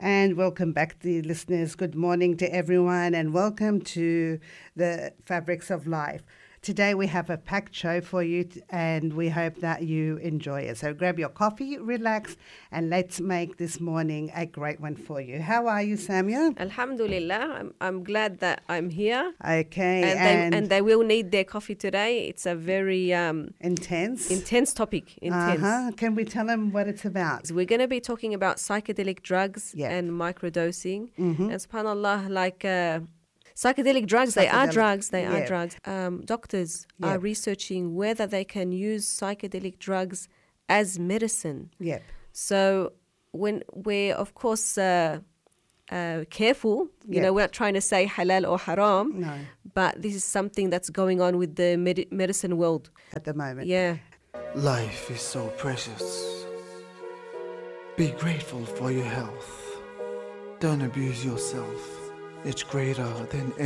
And welcome back, dear listeners. Good morning to everyone and welcome to the Fabrics of Life. Today we have a packed show for you and we hope that you enjoy it. So grab your coffee, relax, and let's make this morning a great one for you. How are you, Samia? Alhamdulillah, I'm glad that I'm here. Okay. And they will need their coffee today. It's a very intense topic. Can we tell them what it's about? So we're going to be talking about psychedelic drugs and microdosing. And subhanAllah, psychedelic drugs, they are drugs. Doctors are researching whether they can use psychedelic drugs as medicine. Yep. So when we're, of course, careful, you know, we're not trying to say halal or haram, No. but this is something that's going on with the medicine world. At the moment. Yeah. Life is so precious. Be grateful for your health. Don't abuse yourself. It's greater than